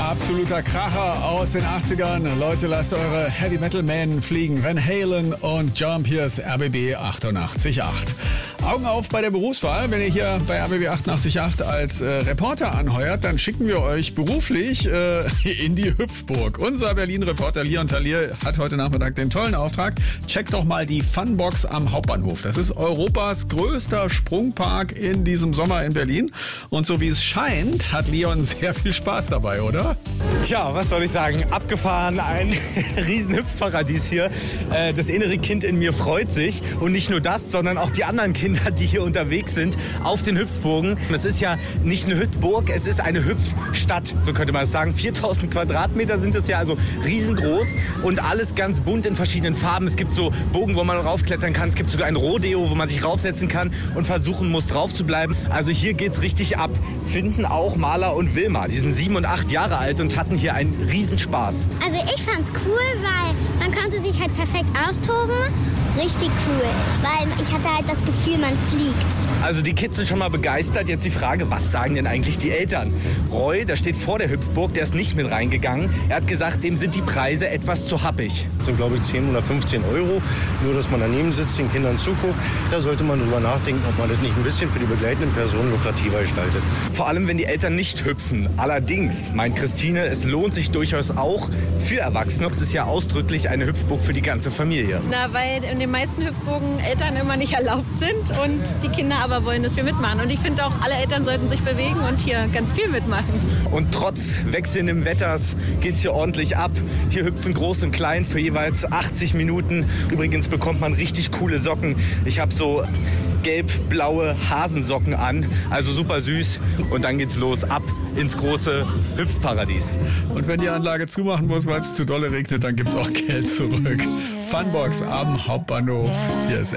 absoluter Kracher aus den 80ern. Leute, lasst eure Heavy-Metal-Mänen fliegen. Van Halen und Jump, hier ist RBB 88.8. Augen auf bei der Berufswahl. Wenn ihr hier bei RBB 88.8 als Reporter anheuert, dann schicken wir euch beruflich in die Hüpfburg. Unser Berlin-Reporter Leon Talier hat heute Nachmittag den tollen Auftrag. Checkt doch mal die Funbox am Hauptbahnhof. Das ist Europas größter Sprungpark in diesem Sommer in Berlin. Und so wie es scheint, hat Leon sehr viel Spaß dabei, oder? Tja, was soll ich sagen? Abgefahren, ein riesen Hüpfparadies hier. Das innere Kind in mir freut sich. Und nicht nur das, sondern auch die anderen Kinder, die hier unterwegs sind auf den Hüpfburgen. Es ist ja nicht eine Hüpfburg, es ist eine Hüpfstadt, so könnte man es sagen. 4000 Quadratmeter sind es ja, also riesengroß und alles ganz bunt in verschiedenen Farben. Es gibt so Bogen, wo man raufklettern kann. Es gibt sogar ein Rodeo, wo man sich raufsetzen kann und versuchen muss, drauf zu bleiben. Also hier geht's richtig ab. Finden auch Maler und Wilma. Die sind 7 und 8 Jahre alt und hatten hier einen Riesenspaß. Also ich fand's cool, weil man konnte sich halt perfekt austoben. Richtig cool, weil ich hatte halt das Gefühl, man fliegt. Also die Kids sind schon mal begeistert. Jetzt die Frage, was sagen denn eigentlich die Eltern? Roy, der steht vor der Hüpfburg, der ist nicht mit reingegangen. Er hat gesagt, dem sind die Preise etwas zu happig. Das sind, glaube ich, 10 oder 15 Euro. Nur, dass man daneben sitzt, den Kindern zuguckt. Da sollte man drüber nachdenken, ob man das nicht ein bisschen für die begleitenden Personen lukrativer gestaltet. Vor allem, wenn die Eltern nicht hüpfen. Allerdings, meint Christine, es lohnt sich durchaus auch für Erwachsene. Es ist ja ausdrücklich eine Hüpfburg für die ganze Familie. Na, weil in den meisten Hüpfburgen Eltern immer nicht erlaubt sind und die Kinder aber wollen, dass wir mitmachen. Und ich finde auch, alle Eltern sollten sich bewegen und hier ganz viel mitmachen. Und trotz wechselndem Wetters geht's hier ordentlich ab. Hier hüpfen Groß und Klein für jeweils 80 Minuten. Übrigens bekommt man richtig coole Socken. Ich habe so gelb-blaue Hasensocken an, also super süß. Und dann geht's los, ab ins große Hüpfparadies. Und wenn die Anlage zumachen muss, weil es zu dolle regnet, dann gibt's auch Geld zurück. Funbox am Hauptbahnhof. Hier ist